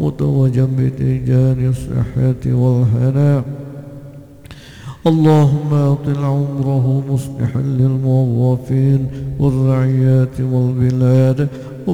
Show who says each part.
Speaker 1: متوجا بتيجان الصحة والهناء. اللهم أطل عمره مصلحا للموظفين والرعيات والبلاد